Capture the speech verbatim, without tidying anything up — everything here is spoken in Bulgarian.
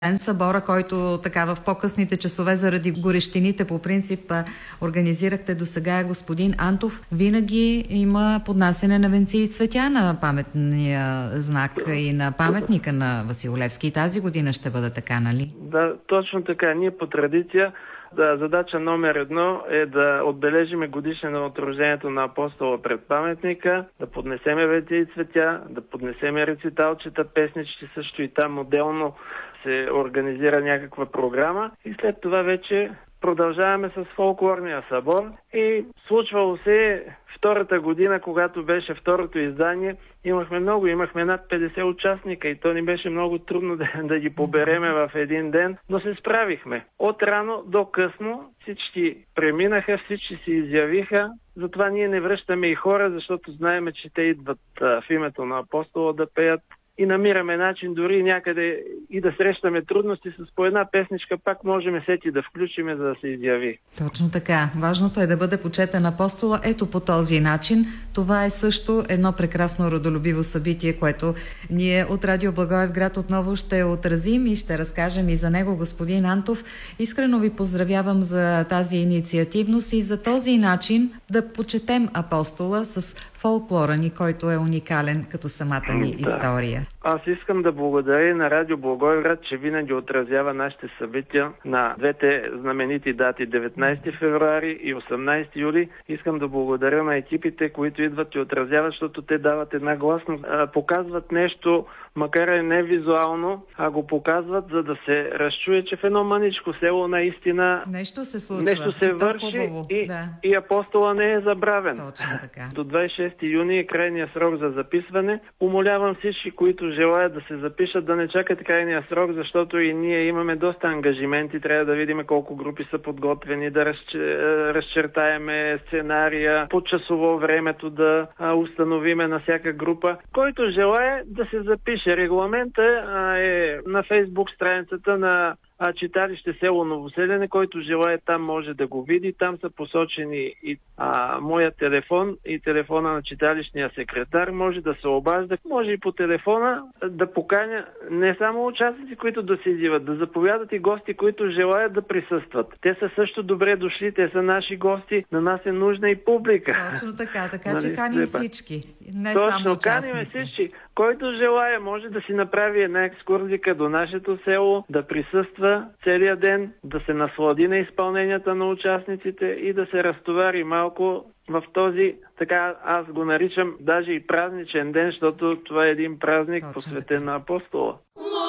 събора, който така в по-късните часове заради горещините по принцип организирахте до сега, господин Антов, винаги има поднасяне на венци и цветя на паметния знак и на паметника на Васил Левски. И тази година ще бъде така, нали? Да, точно така. Ние по традиция да, задача номер едно е да отбележиме годишнина от рождението на апостола пред паметника, да поднесеме венци и цветя, да поднесеме рециталчета, песнички, също и там отделно се организира някаква програма и след това вече продължаваме с фолклорния събор. И случвало се втората година, когато беше второто издание, имахме много, имахме над петдесет участника и то ни беше много трудно да, да ги побереме в един ден, но се справихме. От рано до късно всички преминаха, всички се изявиха, затова ние не връщаме и хора, защото знаем, че те идват а, в името на апостола да пеят. И намираме начин дори някъде и да срещаме трудности с по една песничка, пак можем сети да включиме, за да се изяви. Точно така. Важното е да бъде почетен апостола ето по този начин. Това е също едно прекрасно родолюбиво събитие, което ние от Радио Благоевград отново ще отразим и ще разкажем и за него, господин Антов. Искрено ви поздравявам за тази инициативност и за този начин да почетем апостола с фолклора ни, който е уникален като самата ни да. история. Аз искам да благодаря на Радио Благоевград, че винаги отразява нашите събития на двете знаменити дати деветнайсети февруари и осемнайсети юли. Искам да благодаря на екипите, които идват и отразяват, защото те дават една гласност, показват нещо, макар и не визуално, а го показват, за да се разчуе, че в едно мъничко село наистина нещо се случва. Нещо се върши и, да. и апостола не е забравен. Точно така. До двайсет и шести юни е крайният срок за записване. Умолявам всички, които желаят да се запишат, да не чакат крайния срок, защото и ние имаме доста ангажименти. Трябва да видим колко групи са подготвени, да разчертаеме сценария, по часово времето да установиме на всяка група. Който желае да се запише. Регламента е на Фейсбук страницата на А, читалище село Новоселене, който желае там може да го види. Там са посочени и а, моя телефон и телефона на читалищния секретар. Може да се обажда, може и по телефона да поканя не само участници, които да се изиват, да заповядат и гости, които желаят да присъстват. Те са също добре дошли, те са наши гости, на нас е нужна и публика. Точно така, така че каним всички, не Точно, само участници. Каним всички. Който желая, може да си направи една екскурзика до нашето село, да присъства целият ден, да се наслади на изпълненията на участниците и да се разтовари малко в този, така аз го наричам, даже и празничен ден, защото това е един празник, точно посветен така на апостола.